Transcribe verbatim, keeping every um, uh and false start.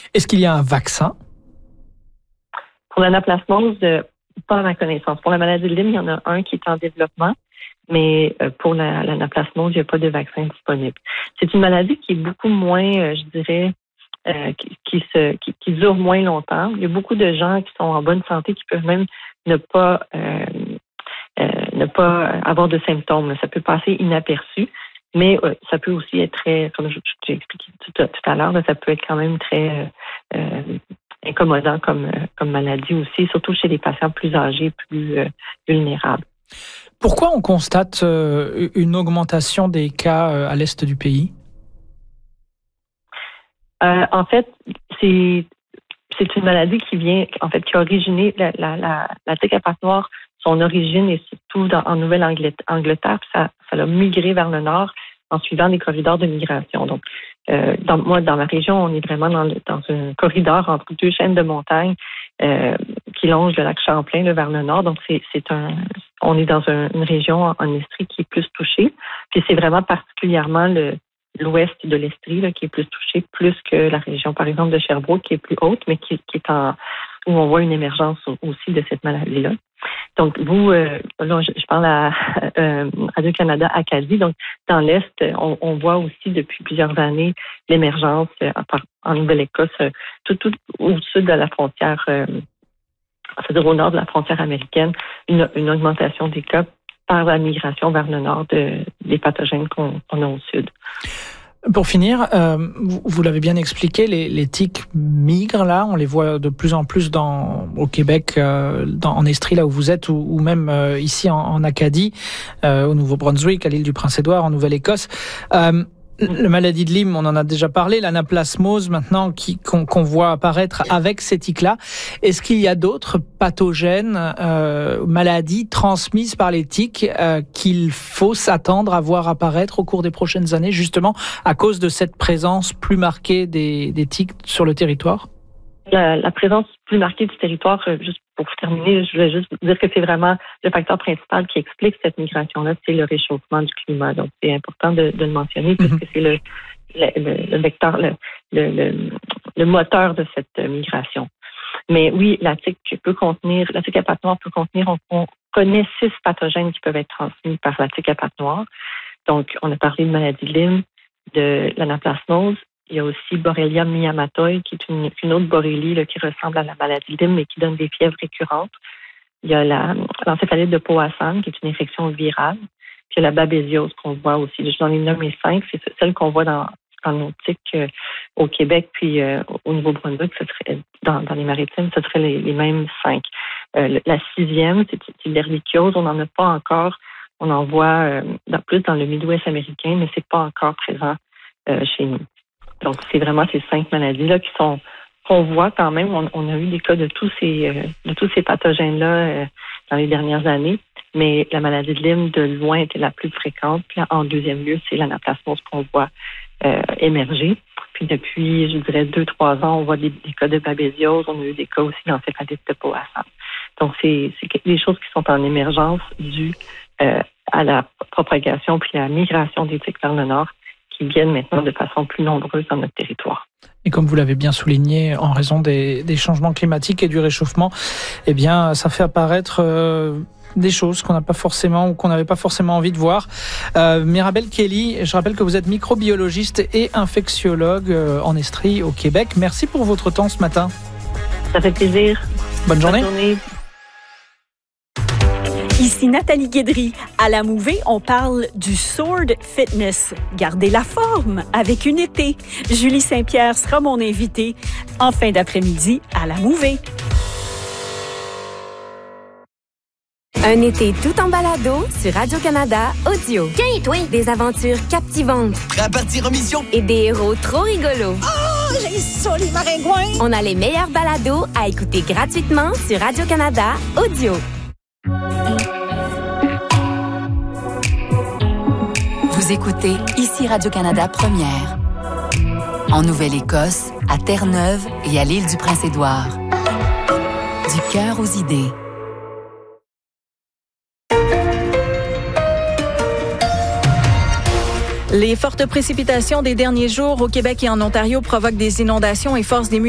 Est-ce qu'il y a un vaccin? Pour l'anaplasmose, euh, pas à ma connaissance. Pour la maladie de Lyme, il y en a un qui est en développement, mais euh, pour la, l'anaplasmose, il n'y a pas de vaccin disponible. C'est une maladie qui est beaucoup moins, euh, je dirais, euh, qui, qui, se, qui, qui dure moins longtemps. Il y a beaucoup de gens qui sont en bonne santé qui peuvent même ne pas, euh, euh, ne pas avoir de symptômes. Ça peut passer inaperçu. Mais euh, ça peut aussi être très, comme je, j'ai expliqué tout, tout à l'heure, là, ça peut être quand même très euh, incommodant comme, comme maladie aussi, surtout chez les patients plus âgés, plus euh, vulnérables. Pourquoi on constate euh, une augmentation des cas euh, à l'est du pays? Euh, en fait, c'est c'est une maladie qui vient, en fait, qui a originé la, la, la, la tique à pattes noires. Son origine est surtout dans, en Nouvelle-Angleterre, puis ça, ça a migré vers le nord en suivant des corridors de migration. Donc, euh, dans, moi, dans ma région, on est vraiment dans, le, dans un corridor entre deux chaînes de montagnes euh, qui longent le lac Champlain là, vers le nord. Donc, c'est, c'est un, on est dans un, une région en, en Estrie qui est plus touchée. Puis, c'est vraiment particulièrement le, l'ouest de l'Estrie là, qui est plus touché, plus que la région, par exemple, de Sherbrooke, qui est plus haute, mais qui, qui est en où on voit une émergence aussi de cette maladie-là. Donc, vous, euh, là, je, je parle à euh, Radio-Canada Acadie. Donc, dans l'Est, on, on voit aussi depuis plusieurs années l'émergence euh, en Nouvelle-Écosse, euh, tout, tout au sud de la frontière, euh, c'est-à-dire au nord de la frontière américaine, une, une augmentation des cas par la migration vers le nord de, des pathogènes qu'on, qu'on a au sud. Pour finir, euh, vous, vous l'avez bien expliqué, les, les tiques migrent là, on les voit de plus en plus dans, au Québec, euh, dans, en Estrie là où vous êtes, ou, ou même euh, ici en, en Acadie, euh, au Nouveau-Brunswick, à l'île du Prince-Édouard, en Nouvelle-Écosse. Euh, La maladie de Lyme, on en a déjà parlé, l'anaplasmose maintenant qui, qu'on, qu'on voit apparaître avec ces tiques-là. Est-ce qu'il y a d'autres pathogènes, euh, maladies transmises par les tiques euh, qu'il faut s'attendre à voir apparaître au cours des prochaines années, justement à cause de cette présence plus marquée des, des tiques sur le territoire? La, la présence plus marquée du territoire, juste pour terminer, je voulais juste dire que c'est vraiment le facteur principal qui explique cette migration-là, c'est le réchauffement du climat. Donc, c'est important de, de le mentionner puisque mm-hmm. c'est le, le, le vecteur, le, le, le moteur de cette migration. Mais oui, la tique peut contenir, la tique à pattes noires peut contenir, on, on connaît six pathogènes qui peuvent être transmis par la tique à pattes noires. Donc, on a parlé de maladie de Lyme, de l'anaplasmose. Il y a aussi Borrelia miyamotoi, qui est une, une autre borrélie là, qui ressemble à la maladie de Lyme, mais qui donne des fièvres récurrentes. Il y a la, l'encéphalite de Powassan, qui est une infection virale. Puis il y a la babésiose qu'on voit aussi. Je j'en ai nommé cinq. C'est celle qu'on voit dans, dans nos tiques euh, au Québec, puis euh, au Nouveau-Brunswick, ce serait, dans, dans les maritimes, ce serait les, les mêmes cinq. Euh, la sixième, c'est, c'est l'ehrlichiose. On n'en a pas encore. On en voit euh, dans, plus dans le Midwest américain, mais c'est pas encore présent euh, chez nous. Donc, c'est vraiment ces cinq maladies-là qui sont qu'on voit quand même. On, on a eu des cas de tous ces euh, de tous ces pathogènes-là euh, dans les dernières années, mais la maladie de Lyme, de loin, était la plus fréquente. Puis, en deuxième lieu, c'est l'anaplasmose qu'on voit euh, émerger. Puis, depuis, je dirais, deux, trois ans, on voit des, des cas de babésiose. On a eu des cas aussi d'encéphalite de Powassan. Donc, c'est, c'est des choses qui sont en émergence dues euh, à la propagation puis à la migration des tiques vers le nord, qui viennent maintenant de façon plus nombreuse dans notre territoire. Et comme vous l'avez bien souligné, en raison des, des changements climatiques et du réchauffement, eh bien, ça fait apparaître euh, des choses qu'on n'a pas forcément ou qu'on n'avait pas forcément envie de voir. Euh, Mirabel Kelly, je rappelle que vous êtes microbiologiste et infectiologue euh, en Estrie, au Québec. Merci pour votre temps ce matin. Ça fait plaisir. Bonne journée. Bonne journée. Ici Nathalie Guédry. À la Mouvée, on parle du Sword Fitness. Gardez la forme avec une épée. Julie Saint-Pierre sera mon invitée en fin d'après-midi à la Mouvée. Un été tout en balado sur Radio-Canada Audio. Tiens, toi! Des aventures captivantes. Prêt à partir en mission? Et des héros trop rigolos. Oh, j'ai ça, les maringouins! On a les meilleurs balados à écouter gratuitement sur Radio-Canada Audio. Vous écoutez ici Radio-Canada Première. En Nouvelle-Écosse, à Terre-Neuve et à l'île du Prince-Édouard. Du cœur aux idées. Les fortes précipitations des derniers jours au Québec et en Ontario provoquent des inondations et forcent des